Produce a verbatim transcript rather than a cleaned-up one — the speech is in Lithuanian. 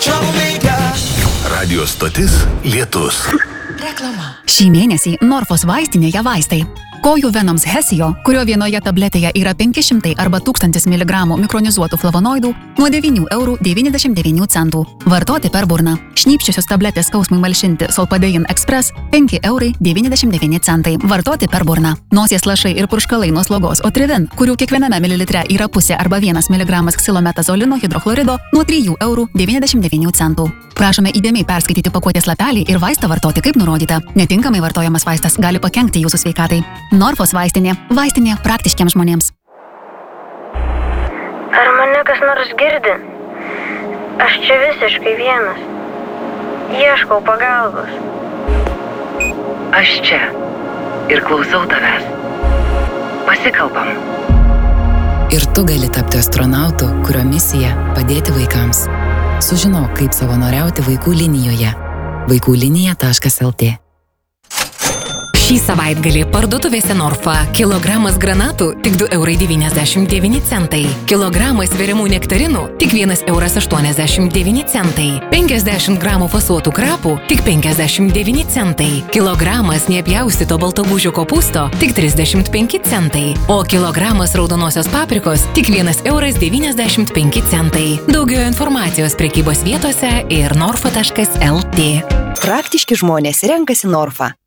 Radio stotis Lietus. Reklama. Šį mėnesį Norfos vaistinėje vaistai. Kojų venoms Hesio, kurio vienoje tabletėje yra penki šimtai arba tūkstantis miligramų mikronizuotų flavonoidų, nuo devynių eurų devyniasdešimt devynių centų. Vartoti per burną. Šnypščiosios tabletės skausmui malšinti Solpadein Express penki eurai devyniasdešimt devyni centai. Vartoti per burną. Nosies lašai ir purškalai nuo slogos Otrivin, kurių kiekviename mililitre yra pusė arba vienas miligramas ksilometazolino hidrochlorido, nuo trijų eurų devyniasdešimt devynių centų. Prašome įdėmiai perskaityti pakuotės lapelį ir vaistą vartoti kaip nurodyta. Netinkamai vartojamas vaistas gali pakenkti jūsų sveikatai. Norfos vaistinė. Vaistinė praktiškiams žmonėms. Ar mane kas nors girdi? Aš čia visiškai vienas. Ieškau pagalbos. Aš čia ir klausau tavęs. Pasikalbam. Ir tu gali tapti astronautu, kurio misija padėti vaikams. Sužinok, kaip savanoriauti vaikų linijoje. vaikų linija taškas lt. Šį savaitgalį parduotuvėse Norfa kilogramas granatų tik du eurai devyniasdešimt devyni centai, kilogramas veriamų nektarinų tik vienas euras aštuoniasdešimt devyni centai, penkiasdešimt gramų fasuotų krapų tik penkiasdešimt devyni centai, kilogramas nepjaustyto baltogūžio kopūsto tik trisdešimt penki centai, o kilogramas raudonosios paprikos tik vienas euras devyniasdešimt penki centai. Daugiau informacijos prekybos vietose ir norfa taškas lt. Praktiški žmonės renkasi Norfa.